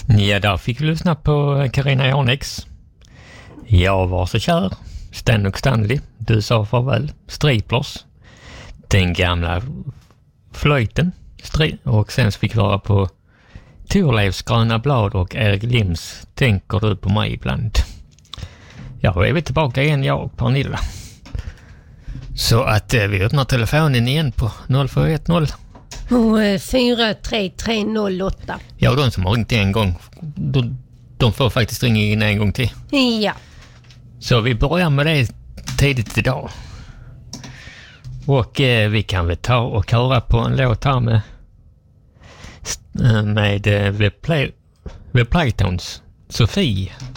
Ja, där fick vi lyssna på Carina Janix. Jag var så kär. Stan och Stanley. Du sa farväl. Striplers. Den gamla flöjten. Och sen fick vi höra på Thorleifs gröna blad och Erik Lims Tänker du på mig ibland. Ja, då är vi tillbaka igen, jag och Pernilla. Så att vi öppnar telefonen igen på 0410. 43308. Ja, de som har ringt en gång, de får faktiskt ringa in en gång till. Ja. Så vi börjar med det tidigt idag. Och vi kan väl ta och köra på en låt här med The Playtones, Sofie.